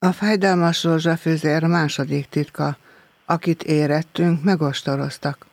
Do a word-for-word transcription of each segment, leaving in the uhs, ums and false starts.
A fájdalmas rózsafűzér második titka, akit érettünk, megostoroztak.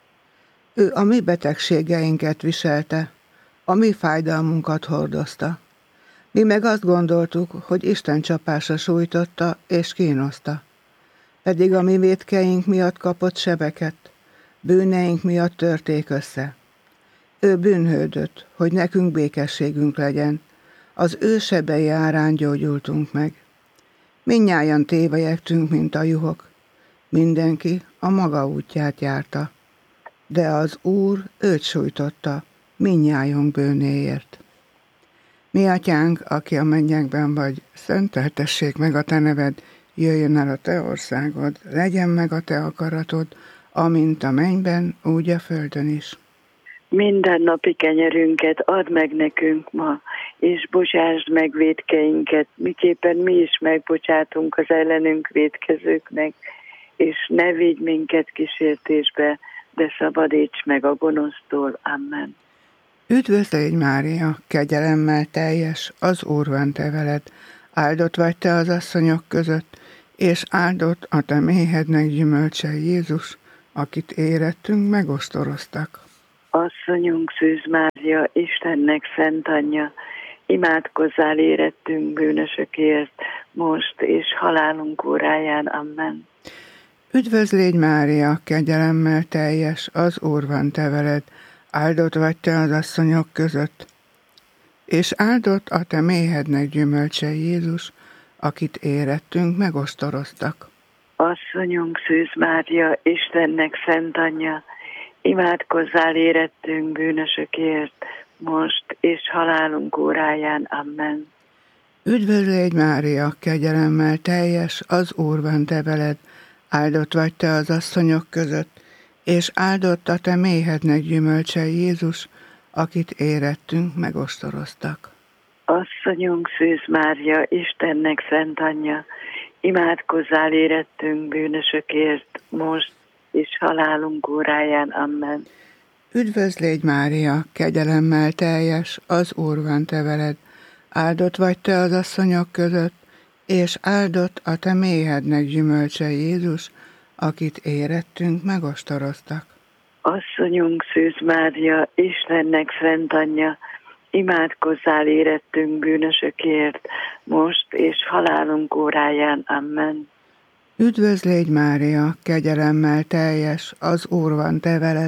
Ő a mi betegségeinket viselte, a mi fájdalmunkat hordozta. Mi meg azt gondoltuk, hogy Isten csapása sújtotta és kínoszta. Pedig a mi vétkeink miatt kapott sebeket, bűneink miatt törték össze. Ő bűnhődött, hogy nekünk békességünk legyen, az ő sebei árán gyógyultunk meg. Mindnyájan tévejektünk, mint a juhok, mindenki a maga útját járta, de az Úr őt sújtotta, mindnyájunk bűnéért. Mi atyánk, aki a mennyekben vagy, szenteltessék meg a te neved, jöjjön el a te országod, legyen meg a te akaratod, amint a mennyben, úgy a földön is. Minden napi kenyerünket add meg nekünk ma, és bocsásd meg vétkeinket, miképpen mi is megbocsátunk az ellenünk vétkezőknek, és ne vigy minket kísértésbe, de szabadíts meg a gonosztól. Amen. Üdvözl légy, Mária, kegyelemmel teljes, az Úr van te veled, áldott vagy te az asszonyok között, és áldott a te méhednek gyümölcse Jézus, akit érettünk, megostoroztak. Asszonyunk Szűz Mária, Istennek szent anyja, imádkozzál érettünk bűnösökért, most és halálunk óráján. Amen. Üdvözl légy, Mária, kegyelemmel teljes, az Úr van te veled, áldott vagy te az asszonyok között, és áldott a te méhednek gyümölcse Jézus, akit érettünk, megostoroztak. Asszonyunk Szűz Mária, Istennek szent anyja, imádkozzál érettünk bűnösökért, most és halálunk óráján. Amen. Üdvözl légy, Mária, kegyelemmel teljes, az Úr van te veled, áldott vagy te az asszonyok között, és áldott a te méhednek gyümölcse Jézus, akit érettünk, megostoroztak. Asszonyunk Szűz Mária, Istennek szent anyja, imádkozzál érettünk bűnösökért, most és halálunk óráján. Amen. Üdvözl légy, Mária, kegyelemmel teljes, az Úr van te veled, áldott vagy te az asszonyok között, és áldott a te méhednek gyümölcse Jézus, akit érettünk, megostoroztak. Asszonyunk Szűz Mária, Istennek szent anyja, imádkozzál érettünk bűnösökért, most és halálunk óráján. Amen. Üdvözl légy, Mária, kegyelemmel teljes, az Úr van te veled,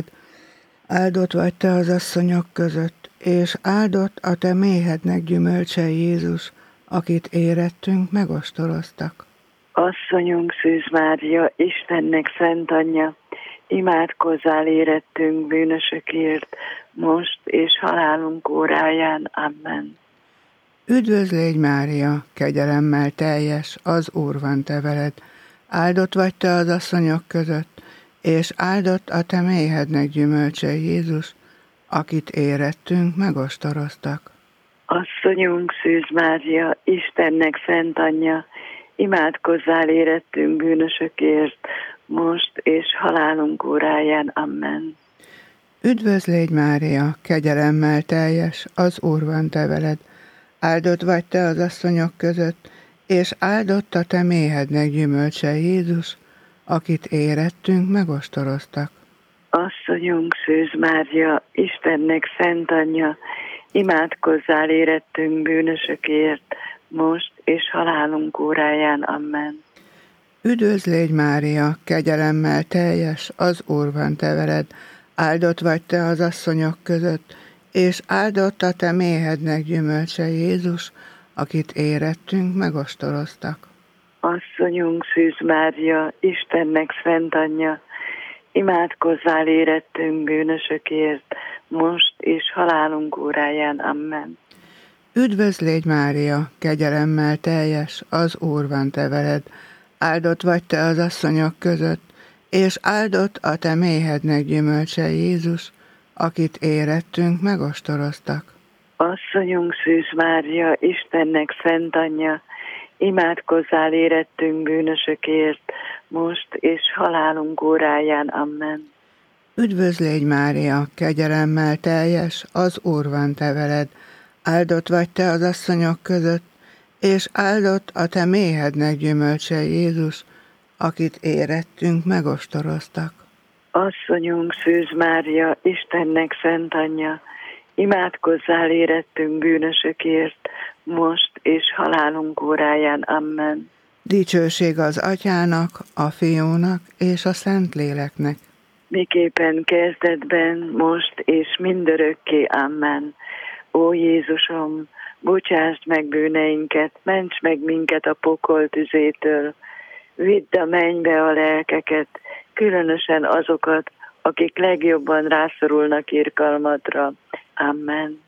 áldott vagy te az asszonyok között, és áldott a te méhednek gyümölcse Jézus, akit érettünk, megostoroztak. Asszonyunk Szűz Mária, Istennek szent anyja, imádkozzál érettünk bűnösökért, most és halálunk óráján. Amen. Üdvözl légy, Mária, kegyelemmel teljes, az Úr van te veled, áldott vagy te az asszonyok között, és áldott a te méhednek gyümölcse Jézus, akit érettünk, megostoroztak. Asszonyunk Szűz Mária, Istennek szent anyja, imádkozzál érettünk bűnösökért, most és halálunk óráján. Amen. Üdvözl légy, Mária, kegyelemmel teljes, az Úr van te veled, áldott vagy te az asszonyok között, és áldott a te méhednek gyümölcse Jézus, akit érettünk, megostoroztak. Asszonyunk Szűz Mária, Istennek szent anyja, imádkozzál érettünk bűnösökért, most és halálunk óráján. Amen. Üdvözl légy, Mária, kegyelemmel teljes, az Úr van te veled, áldott vagy te az asszonyok között, és áldott a te méhednek gyümölcse Jézus, akit érettünk, megostoroztak. Asszonyunk Szűz Mária, Istennek szent anyja, imádkozzál érettünk bűnösökért, most és halálunk óráján. Amen. Üdvözl légy, Mária, kegyelemmel teljes, az Úr van te veled, áldott vagy te az asszonyok között, és áldott a te méhednek gyümölcse Jézus, akit érettünk, megostoroztak. Asszonyunk Szűz Mária, Istennek szent anyja, imádkozzál érettünk bűnösökért, most és halálunk óráján. Amen. Üdvözl légy, Mária, kegyelemmel teljes, az Úr van te veled, áldott vagy te az asszonyok között, És áldott a te méhednek gyümölcse, Jézus, akit érettünk megostoroztak. Asszonyunk Szűz Mária, Istennek szent anyja, imádkozzál érettünk bűnösökért, most és halálunk óráján. Amen. Dicsőség az Atyának, a Fiúnak és a Szentléleknek. Miképpen kezdetben, most és mindörökké. Amen. Ó Jézusom, bocsásd meg bűneinket, ments meg minket a pokol tüzétől, vidd a mennybe a lelkeket, különösen azokat, akik legjobban rászorulnak irgalmadra. Amen.